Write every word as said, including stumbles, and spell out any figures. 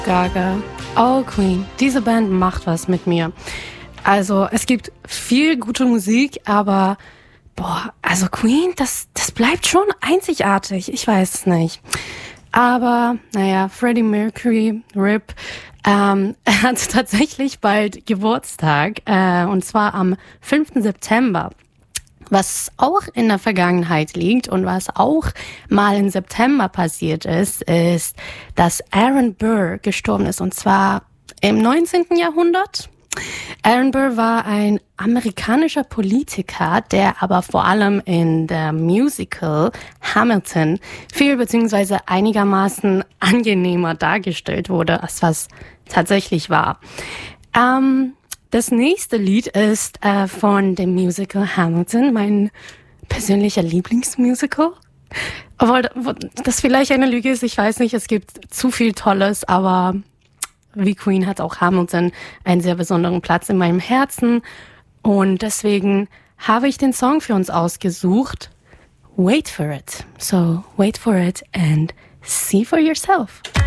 Gaga, oh Queen, diese Band macht was mit mir. Also es gibt viel gute Musik, aber boah, also Queen, das, das bleibt schon einzigartig. Ich weiß es nicht. Aber naja, Freddie Mercury, R I P, ähm, er hat tatsächlich bald Geburtstag, äh, und zwar am fünften September. Was auch in der Vergangenheit liegt und was auch mal im September passiert ist, ist, dass Aaron Burr gestorben ist, und zwar im neunzehnten Jahrhundert. Aaron Burr war ein amerikanischer Politiker, der aber vor allem in der Musical Hamilton viel beziehungsweise einigermaßen angenehmer dargestellt wurde, als was tatsächlich war. Ähm, das nächste Lied ist äh, von dem Musical Hamilton, mein persönlicher Lieblingsmusical. Obwohl das vielleicht eine Lüge ist, ich weiß nicht, es gibt zu viel Tolles, aber wie Queen hat auch Hamilton einen sehr besonderen Platz in meinem Herzen. Und deswegen habe ich den Song für uns ausgesucht. Wait for it. So wait for it and see for yourself.